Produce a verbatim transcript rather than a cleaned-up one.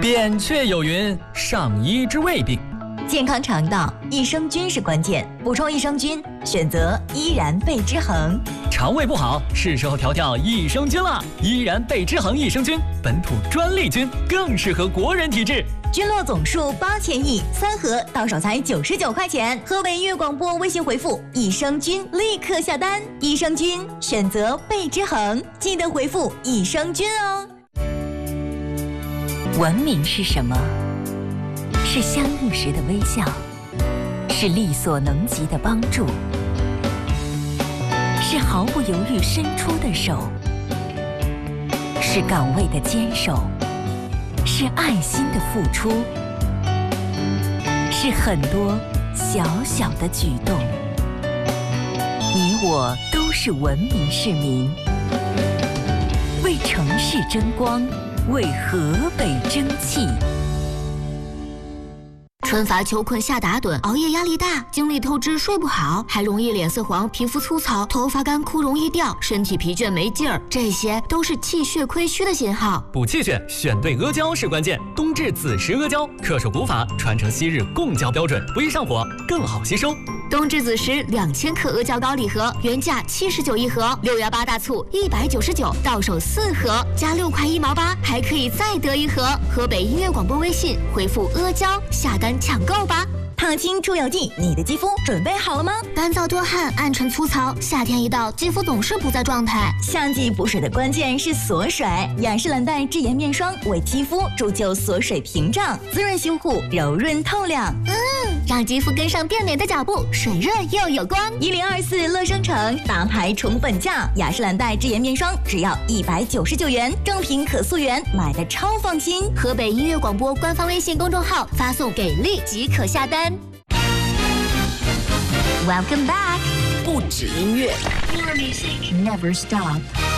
扁鹊有云：上医之未病。 健康肠道，益生菌是关键。补充益生菌，选择依然贝之恒。 肠胃不好，是时候调调益生菌了。依然贝之恒益生菌，本土专利菌，更适合国人体质。 菌落总数八千亿，三盒到手才九十九块钱。河北音乐广播微信回复益生菌，立刻下单。益生菌选择贝之恒，记得回复益生菌哦。 文明是什么？是相遇时的微笑，是力所能及的帮助，是毫不犹豫伸出的手，是岗位的坚守，是爱心的付出，是很多小小的举动。你我都是文明市民，为城市争光，为河北争气。 春乏秋困夏打盹，熬夜压力大，精力透支睡不好，还容易脸色黄、皮肤粗糙、头发干枯容易掉，身体疲倦没劲儿，这些都是气血亏虚的信号。 补气血选对阿胶是关键，冬至子时阿胶，恪守古法，传承昔日贡胶标准，不易上火，更好吸收。 冬至子时两千克阿胶膏礼盒，原价七十九一盒，六幺八大促一百九十九，到手四盒加六块一毛八，还可以再得一盒。河北音乐广播微信回复阿胶下单抢购吧。 烫青出油剂，你的肌肤准备好了吗？ 干燥多汗、暗沉粗糙，夏天一到，肌肤总是不在状态。 夏季补水的关键是锁水，雅诗兰黛智妍面霜为肌肤铸就锁水屏障，滋润修护，柔润透亮。 嗯，让肌肤跟上变美的脚步，水润又有光。 一零二四乐生城大牌宠粉价，雅诗兰黛智妍面霜只要一百九十九元，正品可溯源，买的超放心。 河北音乐广播官方微信公众号发送给力即可下单。 Welcome back， 不止音乐 Your music never stop。